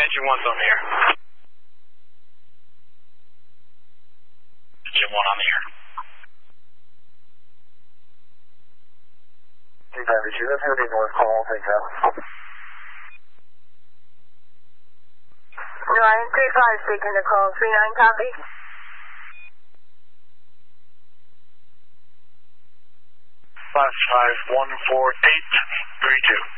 Engine 1's on the air. Engine 1 on the air. That's going to be North Call, thank you. Ryan 35 speaking to call 39 copy. 5514832.